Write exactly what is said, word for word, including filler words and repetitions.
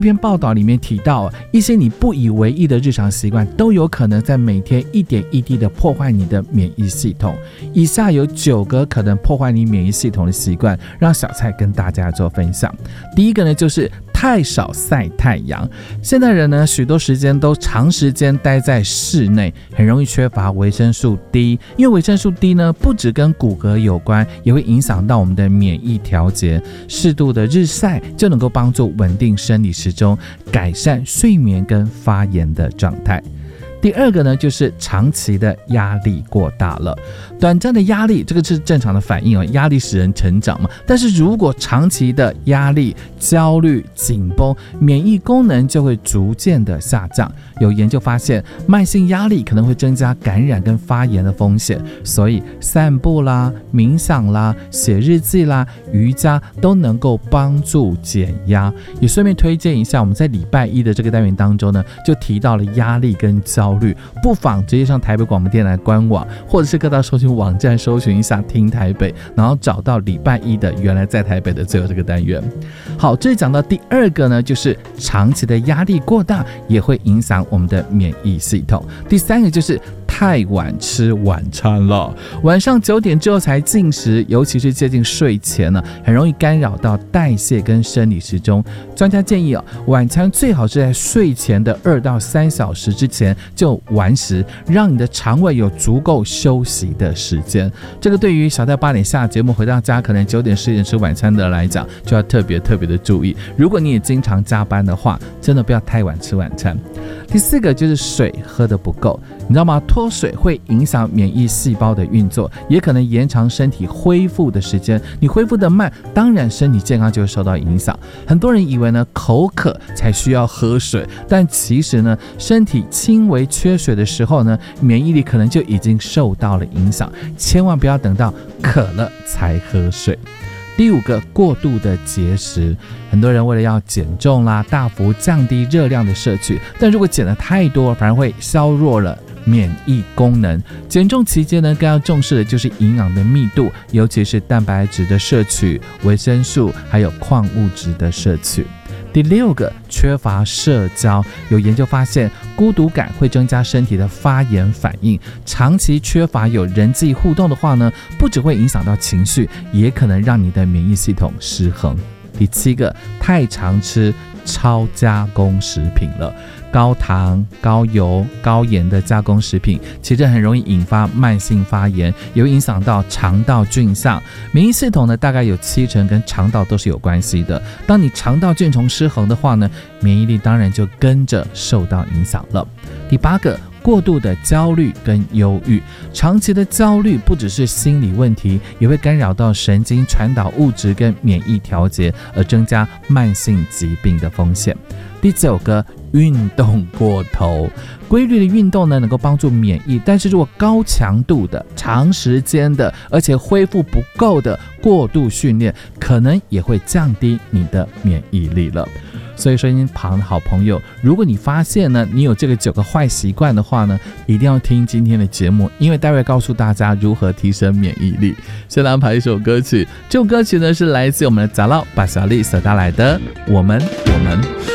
这篇报道里面提到，一些你不以为意的日常习惯都有可能在每天一点一滴的破坏你的免疫系统。以下有九个可能破坏你免疫系统的习惯，让小蔡跟大家做分享。第一个呢，就是太少晒太阳。现代人呢，许多时间都长时间待在室内，很容易缺乏维生素 D。因为维生素 D 呢，不只跟骨骼有关，也会影响到我们的免疫调节。适度的日晒就能够帮助稳定生理时钟，改善睡眠跟发炎的状态。第二个呢，就是长期的压力过大了。短暂的压力，这个是正常的反应哦，压力使人成长嘛。但是如果长期的压力、焦虑、紧绷，免疫功能就会逐渐的下降。有研究发现，慢性压力可能会增加感染跟发炎的风险，所以散步啦、冥想啦、写日记啦、瑜伽都能够帮助减压。也顺便推荐一下，我们在礼拜一的这个单元当中呢，就提到了压力跟焦虑，不妨直接上台北广播电台官网，或者是各大搜寻网站搜寻一下听台北，然后找到礼拜一的原来在台北的最后这个单元。好，这里讲到第二个呢，就是长期的压力过大也会影响我们的免疫系统。第三个就是太晚吃晚餐了，晚上九点之后才进食，尤其是接近睡前呢，很容易干扰到代谢跟生理时钟。专家建议、哦、晚餐最好是在睡前的二到三小时之前就完食，让你的肠胃有足够休息的时间。这个对于小到八点下节目回到家，可能九点十点吃晚餐的来讲，就要特别特别的注意。如果你也经常加班的话，真的不要太晚吃晚餐。第四个就是水喝得不够，你知道吗？脱水会影响免疫细胞的运作，也可能延长身体恢复的时间。你恢复得慢，当然身体健康就会受到影响。很多人以为呢口渴才需要喝水，但其实呢身体轻微缺水的时候呢，免疫力可能就已经受到了影响。千万不要等到渴了才喝水。第五个，过度的节食。很多人为了要减重啦，大幅降低热量的摄取，但如果减得太多，反而会削弱了免疫功能。减重期间呢，更要重视的就是营养的密度，尤其是蛋白质的摄取、维生素还有矿物质的摄取。第六个，缺乏社交。有研究发现，孤独感会增加身体的发炎反应。长期缺乏有人际互动的话呢，不只会影响到情绪，也可能让你的免疫系统失衡。第七个，太常吃超加工食品了。高糖、高油、高盐的加工食品，其实很容易引发慢性发炎，也会影响到肠道菌相。免疫系统呢，大概有七成跟肠道都是有关系的。当你肠道菌丛失衡的话呢，免疫力当然就跟着受到影响了。第八个，过度的焦虑跟忧郁。长期的焦虑不只是心理问题，也会干扰到神经传导物质跟免疫调节，而增加慢性疾病的风险。第九个，运动过头。规律的运动呢，能够帮助免疫，但是如果高强度的、长时间的，而且恢复不够的过度训练，可能也会降低你的免疫力了。所以收音旁的好朋友，如果你发现呢，你有这个九个坏习惯的话呢，一定要听今天的节目，因为待会告诉大家如何提升免疫力。先来安排一首歌曲，这首歌曲呢是来自我们的杂老把小丽所带来的《我们我们》。